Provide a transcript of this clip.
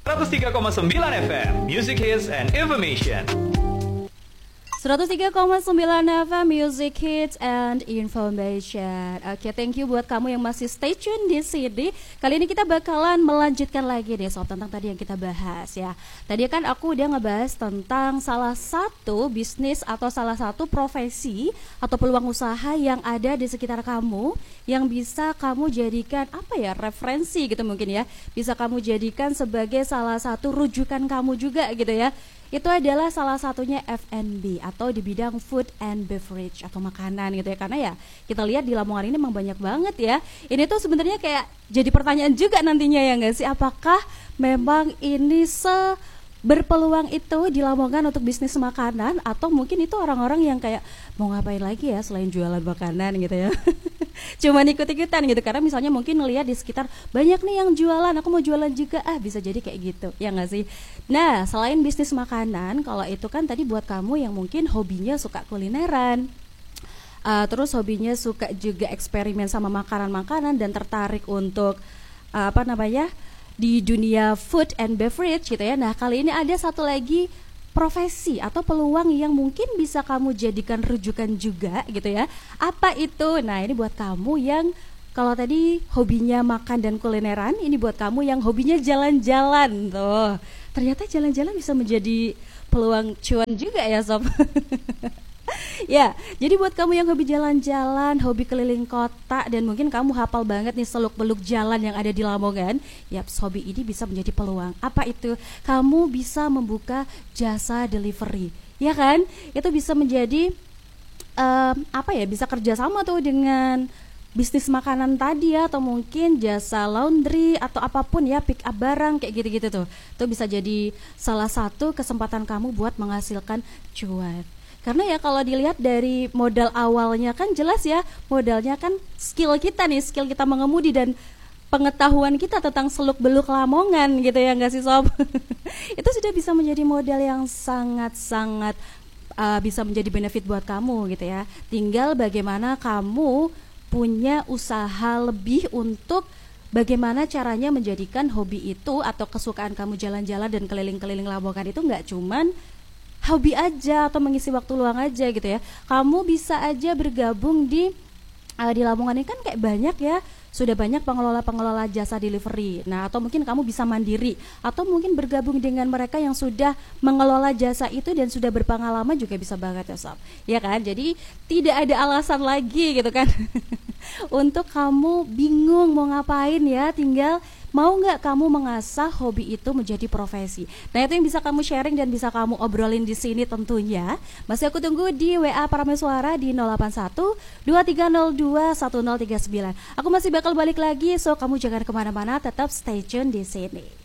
103,9 FM Music Hits and Information. 103,9 FM Music Hits and Information. Oke, thank you buat kamu yang masih stay tune di sini. Kali ini kita bakalan melanjutkan lagi deh soal tentang tadi yang kita bahas ya. Tadi kan aku udah ngebahas tentang salah satu bisnis atau salah satu profesi atau peluang usaha yang ada di sekitar kamu yang bisa kamu jadikan referensi gitu mungkin ya. Bisa kamu jadikan sebagai salah satu rujukan kamu juga gitu ya. Itu adalah salah satunya F&B atau di bidang food and beverage atau makanan gitu ya. Karena ya kita lihat di Lamongan ini memang banyak banget ya. Ini tuh sebenarnya kayak jadi pertanyaan juga nantinya ya nggak sih, apakah memang ini berpeluang itu di Lamongan untuk bisnis makanan, atau mungkin itu orang-orang yang kayak mau ngapain lagi ya selain jualan makanan gitu ya. Cuman ikut-ikutan gitu, karena misalnya mungkin ngelihat di sekitar banyak nih yang jualan, aku mau jualan juga, bisa jadi kayak gitu ya nggak sih. Nah, selain bisnis makanan, kalau itu kan tadi buat kamu yang mungkin hobinya suka kulineran, terus hobinya suka juga eksperimen sama makanan-makanan dan tertarik untuk di dunia food and beverage gitu ya. Nah, kali ini ada satu lagi profesi atau peluang yang mungkin bisa kamu jadikan rujukan juga gitu ya. Apa itu? Nah, ini buat kamu yang kalau tadi hobinya makan dan kulineran, ini buat kamu yang hobinya jalan-jalan tuh. Ternyata jalan-jalan bisa menjadi peluang cuan juga ya sob. Ya, jadi buat kamu yang hobi jalan-jalan, hobi keliling kota, dan mungkin kamu hafal banget nih seluk-beluk jalan yang ada di Lamongan, hobi ini bisa menjadi peluang. Apa itu? Kamu bisa membuka jasa delivery, ya kan? Itu bisa menjadi bisa kerjasama tuh dengan bisnis makanan tadi ya, atau mungkin jasa laundry atau apapun ya, pick up barang kayak gitu-gitu tuh. Itu bisa jadi salah satu kesempatan kamu buat menghasilkan cuan. Karena ya kalau dilihat dari modal awalnya kan jelas ya, modalnya kan skill kita mengemudi dan pengetahuan kita tentang seluk-beluk Lamongan gitu ya nggak sih sob? Itu sudah bisa menjadi modal yang sangat-sangat bisa menjadi benefit buat kamu gitu ya. Tinggal bagaimana kamu punya usaha lebih untuk bagaimana caranya menjadikan hobi itu atau kesukaan kamu jalan-jalan dan keliling-keliling Lamongan itu nggak cuman hobi aja atau mengisi waktu luang aja gitu ya. Kamu bisa aja bergabung di Lamongan ini kan kayak banyak ya, sudah banyak pengelola jasa delivery. Nah, atau mungkin kamu bisa mandiri, atau mungkin bergabung dengan mereka yang sudah mengelola jasa itu dan sudah berpengalaman juga bisa banget ya sob. Ya kan? Jadi tidak ada alasan lagi gitu kan untuk kamu bingung mau ngapain ya, tinggal mau nggak kamu mengasah hobi itu menjadi profesi. Nah, itu yang bisa kamu sharing dan bisa kamu obrolin di sini tentunya. Masih aku tunggu di WA Parameswara di 081 2302 1039. Aku masih bakal balik lagi, so kamu jangan kemana-mana, tetap stay tune di sini.